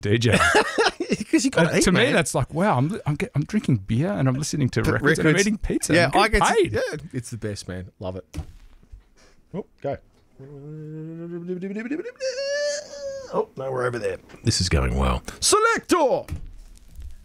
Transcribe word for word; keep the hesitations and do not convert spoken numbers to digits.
D J. Because you got to Uh, eat, to me, man. that's like, wow, I'm, I'm, get, I'm drinking beer and I'm listening to records, records. and I'm eating pizza. Yeah, I'm I getting get paid. yeah, it's the best, man. Love it. Oh, go. Oh, no, we're over there. This is going well. Selector!